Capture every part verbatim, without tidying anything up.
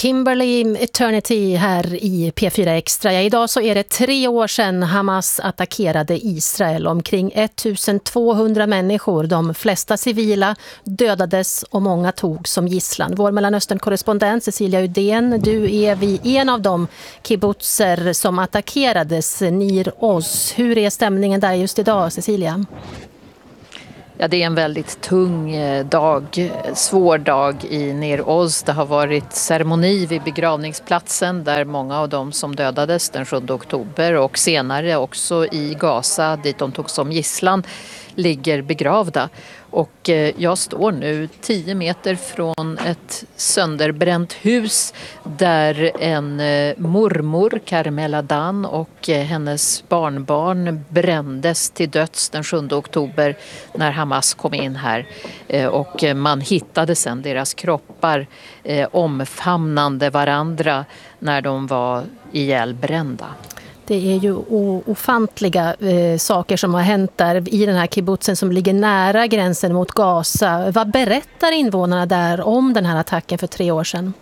Kimberly Eternity här i P fyra Extra. Ja, idag så är det tre år sedan Hamas attackerade Israel. Omkring ettusentvåhundra människor, de flesta civila, dödades och många tog som gisslan. Vår Mellanöstern-korrespondent Cecilia Udén, du är vid en av de kibbutzer som attackerades, Nir Oz. Hur är stämningen där just idag, Cecilia? Ja, det är en väldigt tung dag, svår dag i Nir Oz. Det har varit ceremoni vid begravningsplatsen där många av dem som dödades den sjunde oktober och senare också i Gaza, dit de tog som gisslan, ligger begravda. Och jag står nu tio meter från ett sönderbränt hus där en mormor, Carmel Adan, och hennes barnbarn brändes till döds den sjunde oktober när Hamas kom in här. Och man hittade sedan deras kroppar omfamnande varandra när de var ihjälbrända. Det är ju ofantliga eh, saker som har hänt där i den här kibbutzen som ligger nära gränsen mot Gaza. Vad berättar invånarna där om den här attacken för tre år sedan?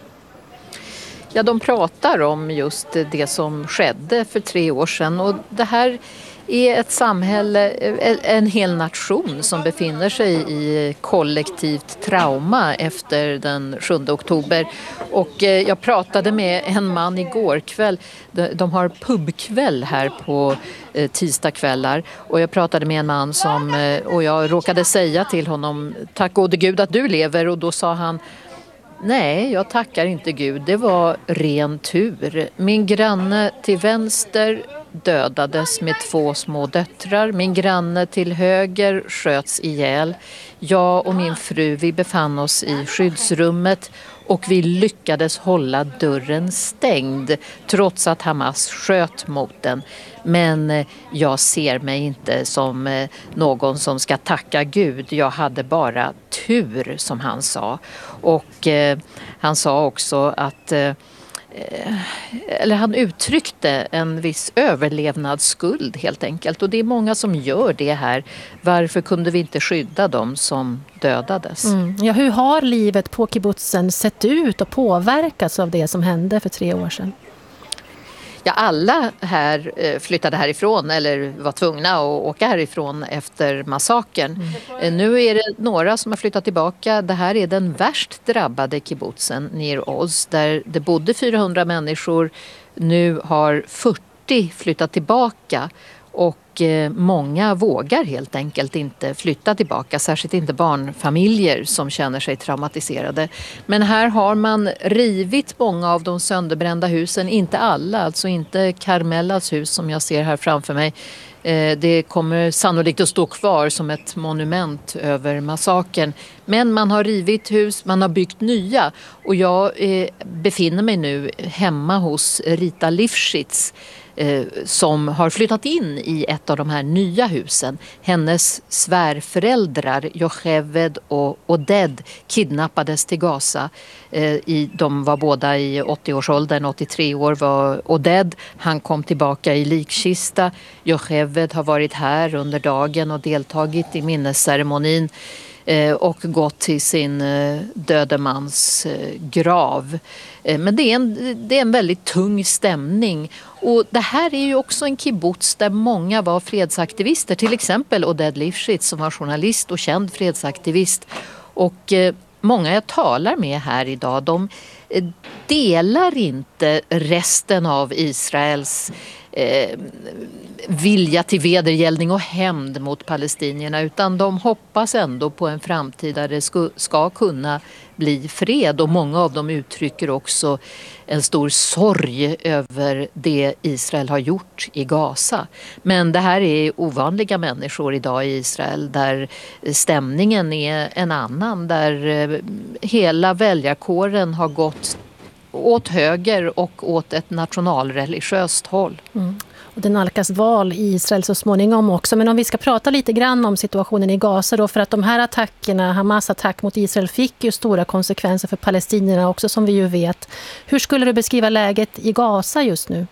Ja, de pratar om just det som skedde för tre år sedan, och det här är ett samhälle, en hel nation som befinner sig i kollektivt trauma efter den sjunde oktober. Och jag pratade med en man igår kväll, de har pubkväll här på tisdagskvällar, och jag pratade med en man som, och jag råkade säga till honom, tack gode Gud att du lever, och då sa han, nej, jag tackar inte Gud, det var ren tur. Min granne till vänster dödades med två små döttrar. Min granne till höger sköts ihjäl. Jag och min fru, vi befann oss i skyddsrummet och vi lyckades hålla dörren stängd trots att Hamas sköt mot den. Men jag ser mig inte som någon som ska tacka Gud. Jag hade bara tur, som han sa. Och eh, han sa också att eh, eller han uttryckte en viss överlevnadsskuld helt enkelt, och det är många som gör det här. Varför kunde vi inte skydda dem som dödades? Mm. Ja, hur har livet på kibbutzen sett ut och påverkats av det som hände för tre år sedan? Ja, alla här flyttade härifrån eller var tvungna att åka härifrån efter massakern. Mm. Nu är det några som har flyttat tillbaka. Det här är den värst drabbade kibbutzen Nir Oz, där det bodde fyrahundra människor. Nu har fyrtio flyttat tillbaka, och många vågar helt enkelt inte flytta tillbaka, särskilt inte barnfamiljer som känner sig traumatiserade. Men här har man rivit många av de sönderbrända husen, inte alla, alltså inte Carmelas hus som jag ser här framför mig. Det kommer sannolikt att stå kvar som ett monument över massakern. Men man har rivit hus, man har byggt nya, och jag befinner mig nu hemma hos Rita Lifshitz, som har flyttat in i ett av de här nya husen. Hennes svärföräldrar, Yocheved och Oded, kidnappades till Gaza. De var båda i åttioårsåldern, åttiotre år var Oded. Han kom tillbaka i likkista. Yocheved har varit här under dagen och deltagit i minnesceremonin och gått till sin döde mans grav. Men det är, en, det är en väldigt tung stämning. Och det här är ju också en kibbutz där många var fredsaktivister. Till exempel Oded Lifshitz som var journalist och känd fredsaktivist. Och många jag talar med här idag, de delar inte resten av Israels eh, vilja till vedergällning och hämnd mot palestinierna, utan de hoppas ändå på en framtid där det ska, ska kunna bli fred, och många av dem uttrycker också en stor sorg över det Israel har gjort i Gaza. Men det här är ovanliga människor idag i Israel där stämningen är en annan, där hela väljarkåren har gått åt höger och åt ett nationalreligiöst håll. Mm. Och det nalkas val i Israel så småningom också. Men om vi ska prata lite grann om situationen i Gaza då, för att de här attackerna, Hamas attack mot Israel, fick ju stora konsekvenser för palestinierna också, som vi ju vet. Hur skulle du beskriva läget i Gaza just nu?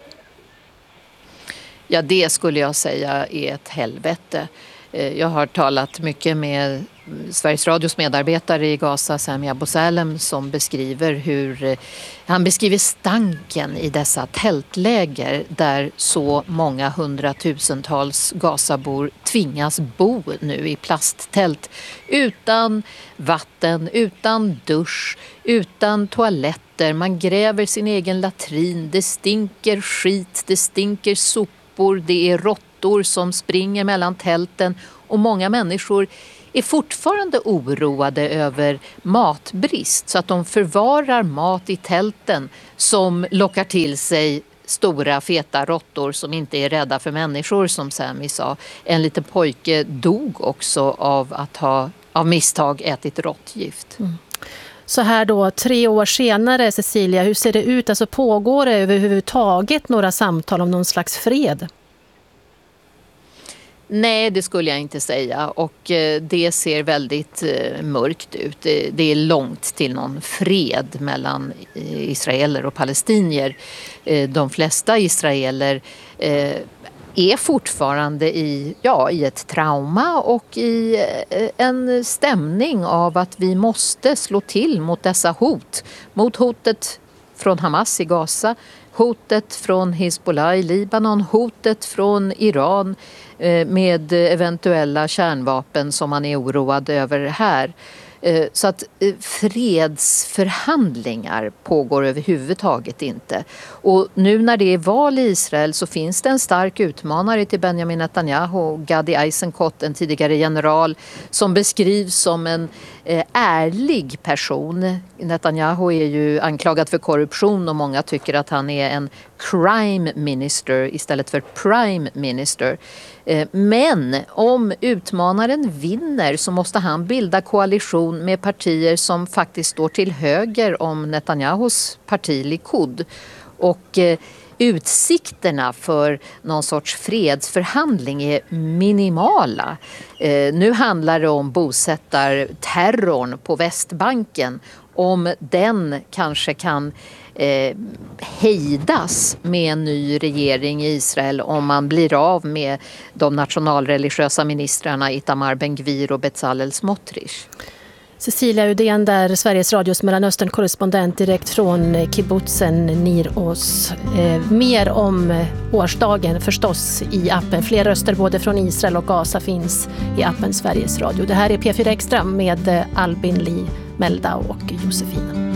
Ja, det skulle jag säga är ett helvete. Jag har talat mycket med Sveriges Radios medarbetare i Gaza, Sami Abu Salem, som beskriver hur eh, han beskriver stanken i dessa tältläger där så många hundratusentals Gazabor tvingas bo nu i plasttält utan vatten, utan dusch, utan toaletter. Man gräver sin egen latrin, det stinker skit, det stinker sopor, det är råttor som springer mellan tälten och många människor är fortfarande oroade över matbrist så att de förvarar mat i tälten som lockar till sig stora feta råttor som inte är rädda för människor, som Sami sa. En liten pojke dog också av att ha av misstag ätit råttgift. Mm. Så här då, tre år senare, Cecilia, hur ser det ut? Alltså pågår det överhuvudtaget några samtal om någon slags fred? Nej, det skulle jag inte säga, och det ser väldigt mörkt ut. Det är långt till någon fred mellan israeler och palestinier. De flesta israeler är fortfarande i, ja, i ett trauma och i en stämning av att vi måste slå till mot dessa hot. Mot hotet från Hamas i Gaza, hotet från Hezbollah i Libanon, hotet från Iran med eventuella kärnvapen som man är oroad över här. Så att fredsförhandlingar pågår överhuvudtaget inte. Och nu när det är val i Israel så finns det en stark utmanare till Benjamin Netanyahu, Gadi Eisenkot, en tidigare general, som beskrivs som en ärlig person. Netanyahu är ju anklagad för korruption och många tycker att han är en crime minister istället för prime minister. Men om utmanaren vinner så måste han bilda koalition med partier som faktiskt står till höger om Netanyahus parti Likud. Och utsikterna för någon sorts fredsförhandling är minimala. Nu handlar det om bosättarterrorn på Västbanken. Om den kanske kan eh, hejdas med en ny regering i Israel, om man blir av med de nationalreligiösa ministrarna Itamar Ben-Gvir och Bezalel Smotrich. Cecilia Udén där, Sveriges Radios Mellanöstern-korrespondent direkt från kibbutzen Nir Oz. Eh, mer om årsdagen förstås i appen. Fler röster både från Israel och Gaza finns i appen Sveriges Radio. Det här är P fyra Extra med Albin Lee, Melda och Josefina.